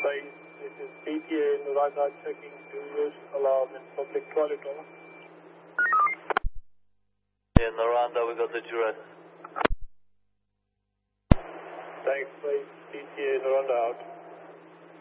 Base, this is PTA Nuranda checking to use alarm in public toilet. Over. Yeah, Nuranda, we got the duress. Thanks, Base, PTA Nuranda out.